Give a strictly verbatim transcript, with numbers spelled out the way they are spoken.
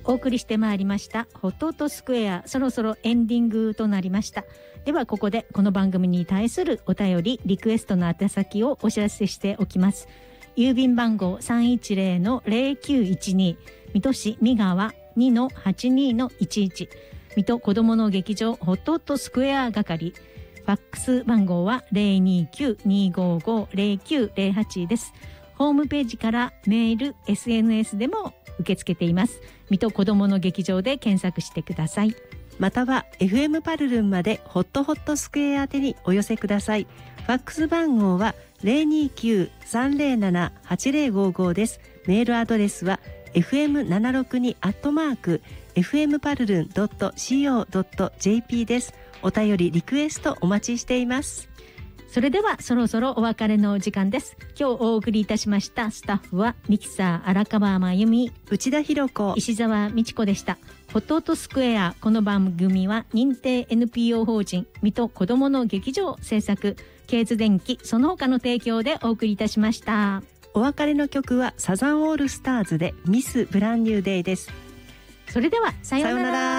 お送りしてまいりましたホットオットスクエア、そろそろエンディングとなりました。ではここでこの番組に対するお便りリクエストの宛先をお知らせしておきます。郵便番号 さんいちゼロのゼロきゅういちに 水戸市三川 にのはちにのいちいち、水戸子どもの劇場ホットオットスクエア係。ファックス番号は ゼロにきゅう にごご ゼロきゅうゼロはち です。ホームページからメール エスエヌエス でも受け付けています。水戸子どもの劇場で検索してください。 または エフエム パルルンまでホットホットスクエア宛てにお寄せください。ファックス番号は ゼロにきゅう さんゼロなな はちゼロごご です。メールアドレスは エフエムななろくに アットマーク エフエムパルルン ドット シーオー ドット ジェーピー です。お便りリクエストお待ちしています。 それではそろそろお別れの時間です。今日お送りいたしましたスタッフはミキサー荒川真由美、 内田博子、 石澤美智子でした。ホットオットスクエア、この番組は認定 エヌピーオー 法人水戸子どもの劇場制作、ケーズ電機その他の提供でお送りいたしました。 お別れの曲はサザンオールスターズでミスブランニューデイです。 それではさようなら。